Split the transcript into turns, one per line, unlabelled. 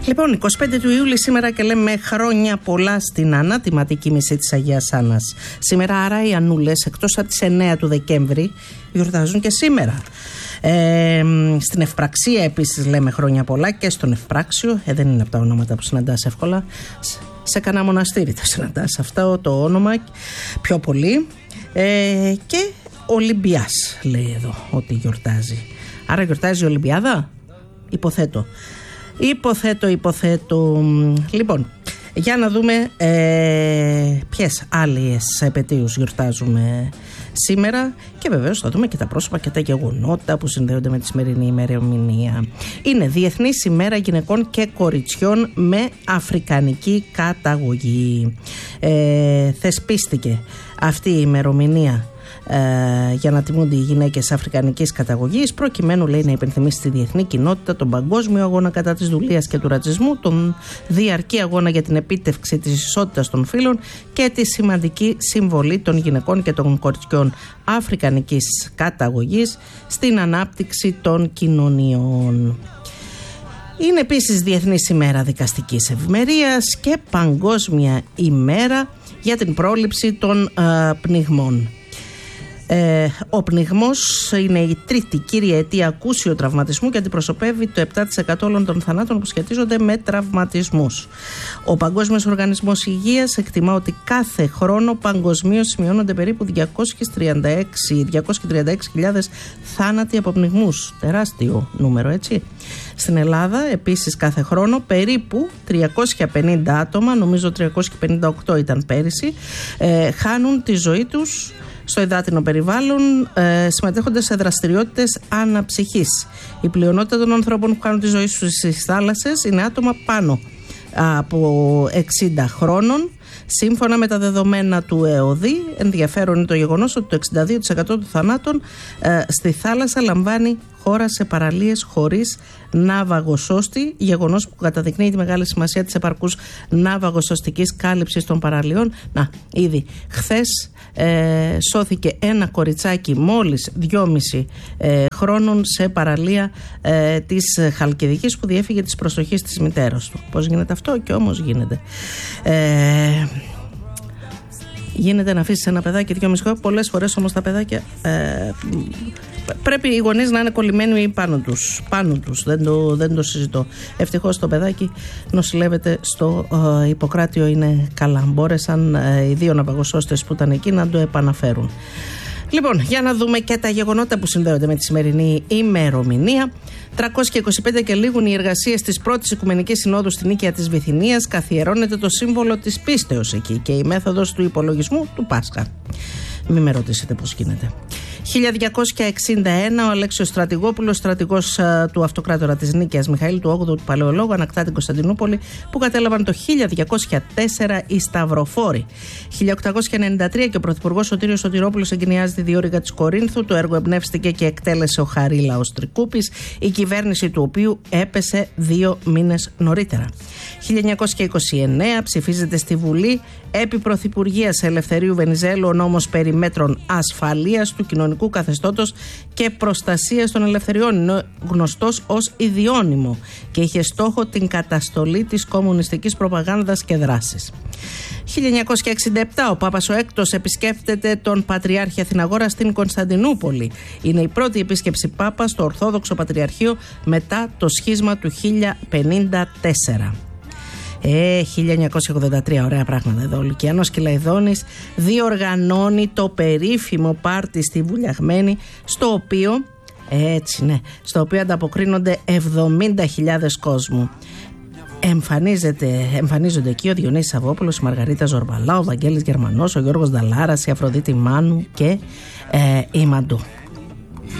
Λοιπόν, 25 του Ιούλη σήμερα και λέμε χρόνια πολλά στην Άννα, τη ματική μισή της Αγίας Άννας. Σήμερα άρα οι Ανούλες, εκτός από τις 9 του Δεκέμβρη, γιορτάζουν και σήμερα. Στην Ευπραξία επίσης λέμε χρόνια πολλά και στον Ευπράξιο, δεν είναι από τα ονόματα που συναντάς εύκολα. Σε κανένα μοναστήρι θα συναντάς αυτό το όνομα πιο πολύ. Και Ολυμπιάς λέει εδώ ότι γιορτάζει. Άρα γιορτάζει η Ολυμπιάδα, υποθέτω. Λοιπόν, για να δούμε ποιες άλλες επετείους γιορτάζουμε σήμερα και βεβαίως θα δούμε και τα πρόσωπα και τα γεγονότα που συνδέονται με τη σημερινή ημερομηνία. Είναι Διεθνής ημέρα γυναικών και κοριτσιών με αφρικανική καταγωγή. Θεσπίστηκε αυτή η ημερομηνία για να τιμούνται οι γυναίκες αφρικανικής καταγωγής, προκειμένου, λέει, να υπενθυμίσει στη διεθνή κοινότητα τον παγκόσμιο αγώνα κατά της δουλείας και του ρατσισμού, τον διαρκή αγώνα για την επίτευξη της ισότητας των φύλων και τη σημαντική συμβολή των γυναικών και των κοριτσιών αφρικανικής καταγωγής στην ανάπτυξη των κοινωνιών. Είναι επίσης Διεθνής ημέρα δικαστικής ευημερίας και Παγκόσμια ημέρα για την πρόληψη των πνιγμών. Ο πνιγμός είναι η τρίτη κύρια αιτία ακούσιο τραυματισμού και αντιπροσωπεύει το 7% όλων των θανάτων που σχετίζονται με τραυματισμούς. Ο Παγκόσμιος Οργανισμός Υγείας εκτιμά ότι κάθε χρόνο παγκοσμίως σημειώνονται περίπου 236.000 θάνατοι από πνιγμούς. Τεράστιο νούμερο, έτσι. Στην Ελλάδα επίσης κάθε χρόνο περίπου 350 άτομα, νομίζω 358 ήταν πέρυσι, χάνουν τη ζωή τους στο υδάτινο περιβάλλον, συμμετέχονται σε δραστηριότητες αναψυχής. Η πλειονότητα των ανθρώπων που χάνουν τη ζωή τους στις θάλασσες είναι άτομα πάνω από 60 χρόνων. Σύμφωνα με τα δεδομένα του ΕΟΔΗ, ενδιαφέρον είναι το γεγονός ότι το 62% των θανάτων στη θάλασσα λαμβάνει χώρα σε παραλίες χωρίς ναυαγοσώστη, γεγονός που καταδεικνύει τη μεγάλη σημασία της επαρκούς ναυαγοσωστικής κάλυψης των παραλιών. Να, ήδη χθες σώθηκε ένα κοριτσάκι μόλις 2,5 χρόνων σε παραλία της Χαλκιδικής που διέφυγε της προσοχής της μητέρας του. Πώς γίνεται αυτό? Και όμως γίνεται. Γίνεται να αφήσεις ένα παιδάκι 2,5 χρόνια. Πολλές φορές όμως τα παιδάκια πρέπει οι γονείς να είναι κολλημένοι πάνω τους. Δεν το συζητώ. Ευτυχώς το παιδάκι νοσηλεύεται στο Ιπποκράτιο, είναι καλά. Μπόρεσαν οι δύο ναυαγοσώστες που ήταν εκεί να το επαναφέρουν. Λοιπόν, για να δούμε και τα γεγονότα που συνδέονται με τη σημερινή ημερομηνία. 325 και λίγουν οι εργασίες της πρώτης Οικουμενικής Συνόδου στην Νίκαια της Βυθινίας. Καθιερώνεται το σύμβολο της πίστεως εκεί και η μέθοδος του υπολογισμού του Πάσχα. Μην με ρωτήσετε πώς γίνεται. 1261 ο Αλέξιος Στρατηγόπουλος, στρατηγός του αυτοκράτορα της Νίκαιας Μιχαήλ του 8ου του Παλαιολόγου, ανακτά την Κωνσταντινούπολη που κατέλαβαν το 1204 οι Σταυροφόροι. 1893 και ο πρωθυπουργός Σωτήριος Σωτηρόπουλος εγκαινιάζει τη διόρυγα της Κορίνθου. Το έργο εμπνεύστηκε και εκτέλεσε ο Χαρίλαος Τρικούπης, η κυβέρνηση του οποίου έπεσε 2 μήνες νωρίτερα. 1929 ψηφίζεται στη Βουλή επί Πρωθυπουργίας Ελευθερίου Βενιζέλου ο νόμος περί μέτρων ασφαλείας του κοινωνικού καθεστώτος και προστασίας των ελευθεριών. Είναι γνωστός ως ιδιώνυμο και είχε στόχο την καταστολή της κομμουνιστικής προπαγάνδας και δράσης. 1967 ο Πάπας ο Έκτος επισκέπτεται τον Πατριάρχη Αθηναγόρα στην Κωνσταντινούπολη. Είναι η πρώτη επίσκεψη Πάπα στο Ορθόδοξο Πατριαρχείο μετά το σχίσμα του 1054. 1983, ωραία πράγματα εδώ. Ο Λυκιανός Κυλαϊδόνης διοργανώνει το περίφημο πάρτι στη Βουλιαγμένη, στο οποίο ανταποκρίνονται 70.000 κόσμου. Εμφανίζονται εκεί ο Διονύσης Σαββόπουλος, η Μαργαρίτα Ζορμπαλά, ο Βαγγέλης Γερμανός, ο Γιώργος Νταλάρας, η Αφροδίτη Μάνου και η Μαντού.